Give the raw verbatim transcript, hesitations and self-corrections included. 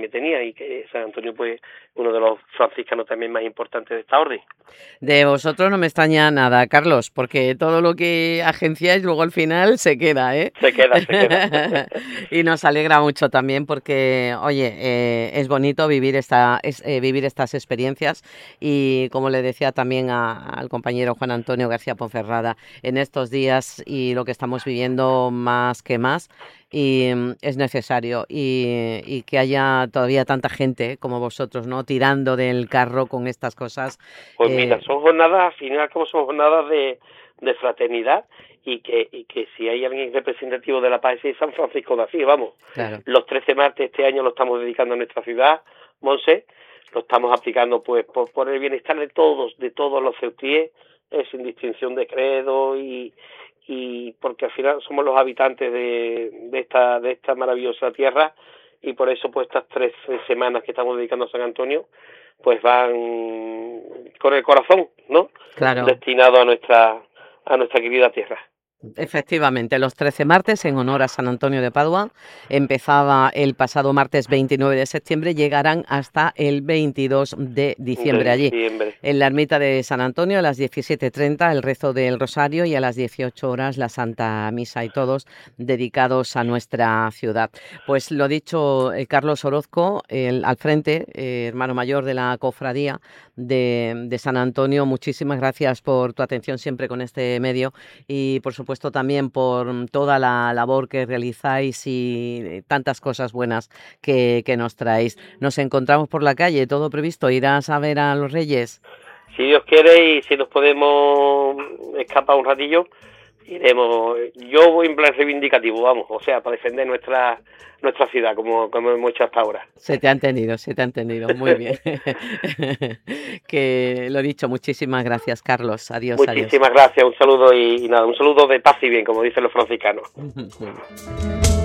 también tenía, y que San Antonio pues uno de los franciscanos también más importantes de esta orden. De vosotros no me extraña nada, Carlos, porque todo lo que agenciáis luego al final se queda, ¿eh? Se queda, se queda. Y nos alegra mucho también porque, oye, eh, es bonito vivir esta es, eh, vivir estas experiencias, y como le decía también a, al compañero Juan Antonio García Ponferrada, en estos días y lo que estamos viviendo más que más, y mm, es necesario, y, y que haya todavía tanta gente como vosotros, ¿no?, tirando del carro con estas cosas. Pues Eh, mira, son jornadas, al final como son jornadas de, de fraternidad, y que y que si hay alguien representativo de la paz es San Francisco de Asís, vamos. claro. Los trece martes este año lo estamos dedicando a nuestra ciudad, Monse, lo estamos aplicando pues por, por el bienestar de todos, de todos los ceutíes, eh, sin distinción de credo, y y porque al final somos los habitantes de, de esta de esta maravillosa tierra, y por eso pues estas tres semanas que estamos dedicando a San Antonio pues van con el corazón, ¿no? Claro. Destinado a nuestra a nuestra querida tierra. Efectivamente, los trece martes en honor a San Antonio de Padua. Empezaba el pasado martes veintinueve de septiembre, llegarán hasta el veintidós de diciembre De allí, diciembre. en la ermita de San Antonio, a las diecisiete treinta el rezo del Rosario, y a las dieciocho horas la Santa Misa, y todos dedicados a nuestra ciudad. Pues lo dicho, eh, Carlos Orozco, el, al frente, eh, hermano mayor de la cofradía de, de San Antonio, muchísimas gracias por tu atención siempre con este medio, y por supuesto también por toda la labor que realizáis y tantas cosas buenas que, que nos traéis. Nos encontramos por la calle, todo previsto. ¿Irás a ver a los Reyes? Si Dios quiere, y si nos podemos escapar un ratillo, iremos. Yo voy en plan reivindicativo, vamos, o sea, para defender nuestra nuestra ciudad, como, como hemos hecho hasta ahora. Se te ha entendido, se te ha entendido, muy bien. Que lo dicho, muchísimas gracias, Carlos. Adiós, Muchísimas adiós. gracias, un saludo y, y nada, un saludo de paz y bien, como dicen los franciscanos.